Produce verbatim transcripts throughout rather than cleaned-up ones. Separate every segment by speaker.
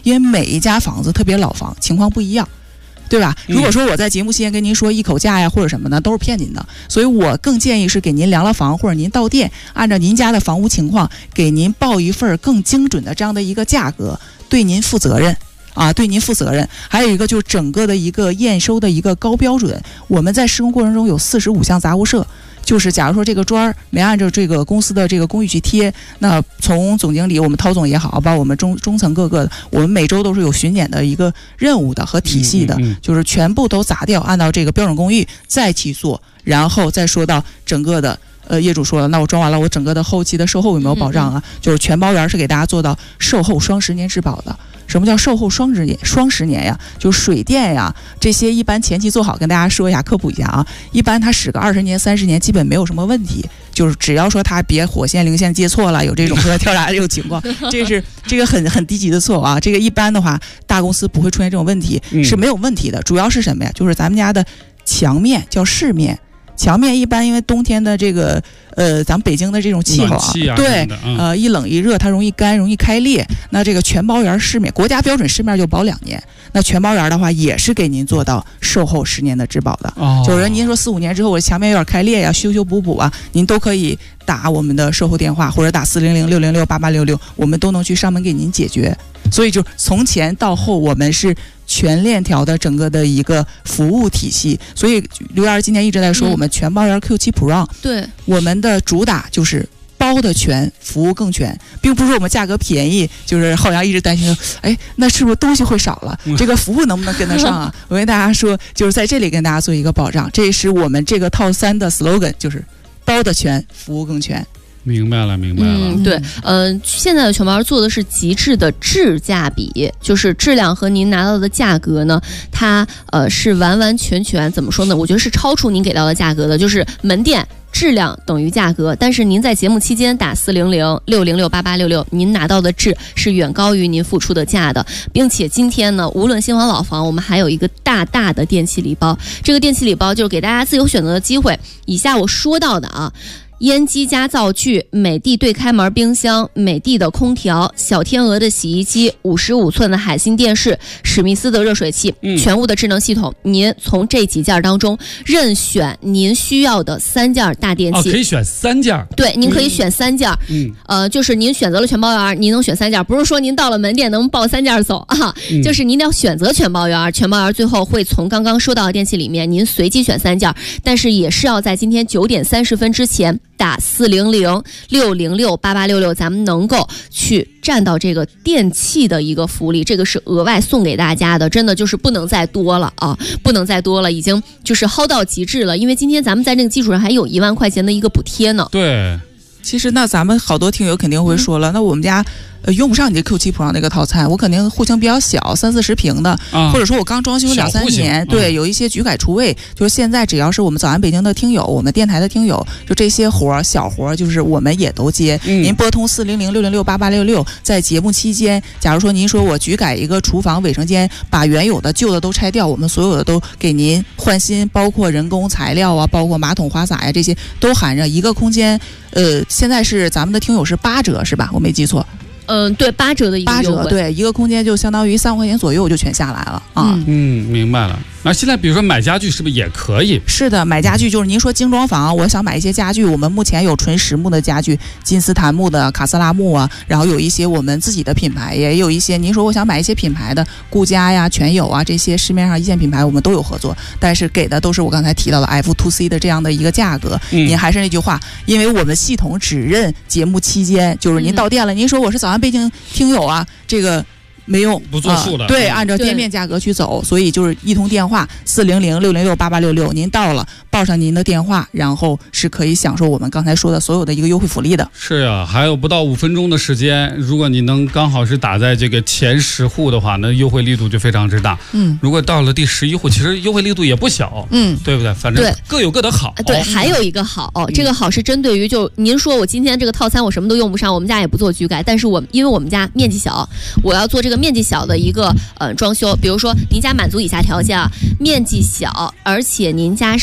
Speaker 1: 因为每一家房子特别老房情况不一样，对吧？如果说我在节目期间跟您说一口价呀或者什么的，都是骗您的，所以我更建议是给您量了房，或者您到店按照您家的房屋情况给您报一份更精准的这样的一个价格，对您负责任啊，对您负责任。还有一个就是整个的一个验收的一个高标准，我们在施工过程中有四十五项杂物设，就是假如说这个砖没按照这个公司的这个工艺去贴，那从总经理我们陶总也好，包括我们中中层各个的，我们每周都是有巡检的一个任务的和体系的，
Speaker 2: 嗯嗯嗯
Speaker 1: 就是全部都砸掉，按照这个标准工艺再去做，然后再说到整个的呃，业主说了，那我装完了，我整个的后期的售后有没有保障啊？嗯嗯就是全包圆是给大家做到售后双十年质保的。什么叫售后双十年？双十年呀，就水电呀这些一般前期做好，跟大家说一下，科普一下啊。一般它使个二十年、三十年，基本没有什么问题。就是只要说它别火线、零线接错了，有这种说跳闸的这种情况，这是这个很很低级的错误啊。这个一般的话，大公司不会出现这种问题，是没有问题的。主要是什么呀？就是咱们家的墙面叫饰面。墙面一般因为冬天的这个呃，咱们北京的这种气候啊，
Speaker 2: 啊
Speaker 1: 对，
Speaker 2: 嗯、
Speaker 1: 呃，一冷一热它容易干，容易开裂。那这个全包圆饰面，国家标准饰面就保两年，那全包圆的话也是给您做到售后十年的质保的。
Speaker 2: 哦，
Speaker 1: 就是您说四五年之后我墙面有点开裂呀，修修补补啊，您都可以打我们的售后电话或者打四零零六零六八八六六，我们都能去上门给您解决。所以就从前到后，我们是全链条的整个的一个服务体系。所以刘老师今天一直在说，我们全包圆 Q 七 Pro，
Speaker 3: 对，
Speaker 1: 我们的主打就是包的全，服务更全，并不是说我们价格便宜，就是浩洋一直担心说，哎，那是不是东西会少了？这个服务能不能跟得上啊？我跟大家说，就是在这里跟大家做一个保障，这是我们这个套餐的 slogan， 就是包的全，服务更全。
Speaker 2: 明白了，明白了。
Speaker 3: 嗯，对，嗯、呃，现在的全包做的是极致的质价比，就是质量和您拿到的价格呢，它呃是完完全全怎么说呢？我觉得是超出您给到的价格的，就是门店。质量等于价格，但是您在节目期间打四零零六零六八八六六，您拿到的质是远高于您付出的价的，并且今天呢，无论新房老房，我们还有一个大大的电器礼包。这个电器礼包就是给大家自由选择的机会。以下我说到的啊。烟机加灶具，美的对开门冰箱，美的的空调，小天鹅的洗衣机，五十五寸的海信电视，史密斯的热水器，
Speaker 2: 嗯、
Speaker 3: 全屋的智能系统。您从这几件当中任选您需要的三件大电器。
Speaker 2: 哦，可以选三件。
Speaker 3: 对，您可以选三件。
Speaker 2: 嗯，
Speaker 3: 呃，就是您选择了全包圆，您能选三件，不是说您到了门店能抱三件走啊，
Speaker 2: 嗯、
Speaker 3: 就是您要选择全包圆，全包圆最后会从刚刚说到的电器里面您随机选三件，但是也是要在今天九点三十分之前。打四零零六零六八八六六，咱们能够去占到这个电器的一个福利，这个是额外送给大家的，真的就是不能再多了啊，不能再多了，已经就是薅到极致了。因为今天咱们在这个基础上还有一万块钱的一个补贴呢。
Speaker 2: 对，
Speaker 1: 其实那咱们好多听友肯定会说了，嗯、那我们家。呃，用不上你这 Q 七 Pro 那个套餐，我肯定户型比较小，三四十平的，
Speaker 2: 啊、
Speaker 1: 或者说我刚装修两三年，对，
Speaker 2: 嗯、
Speaker 1: 有一些局改除位，就是现在只要是我们早安北京的听友，我们电台的听友，就这些活儿小活儿，就是我们也都接。
Speaker 2: 嗯、
Speaker 1: 您拨通四零零六零六八八六六，在节目期间，假如说您说我局改一个厨房卫生间，把原有的旧的都拆掉，我们所有的都给您换新，包括人工材料啊，包括马桶花洒呀，这些都含着一个空间。呃，现在是咱们的听友是八折是吧？我没记错。
Speaker 3: 嗯，对，八折的一个
Speaker 1: 八折，对，一个空间就相当于三万块钱左右就全下来了啊。
Speaker 2: 嗯, 嗯，明白了。那现在比如说买家具是不是也可以？
Speaker 1: 是的，买家具就是您说精装房，我想买一些家具，我们目前有纯实木的家具，金丝檀木的、卡斯拉木啊，然后有一些我们自己的品牌，也有一些您说我想买一些品牌的，顾家呀、全友啊这些市面上一线品牌我们都有合作，但是给的都是我刚才提到的 F to C 的这样的一个价格。
Speaker 2: 嗯、
Speaker 1: 您还是那句话，因为我们系统只认节目期间，就是您到店了，嗯、您说我是早安北京听友啊，这个。没用，
Speaker 2: 不作数的、
Speaker 1: 呃，对，按照店面价格去走，所以就是一通电话四零零六零六八八六六，您到了报上您的电话，然后是可以享受我们刚才说的所有的一个优惠福利的。
Speaker 2: 是呀、啊，还有不到五分钟的时间，如果你能刚好是打在这个前十户的话，那优惠力度就非常之大。
Speaker 1: 嗯，
Speaker 2: 如果到了第十一户，其实优惠力度也不小。
Speaker 1: 嗯，
Speaker 2: 对不对？反正各有各的好。
Speaker 3: 对，还有一个好，嗯、这个好是针对于就您说我今天这个套餐我什么都用不上，我们家也不做局改，但是我因为我们家面积小，我要做这个面积小的一个。个呃装修，比如说您家满足以下条件啊，面积小，而且您家是老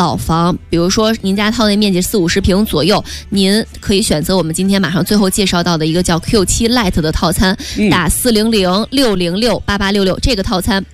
Speaker 3: 老房，比如说您家套内面积四五十平左右，您可以选择我们今天马上最后介绍到的一个叫 Q 七 Lite 的套餐，打四零零六零六八八六六这个套餐。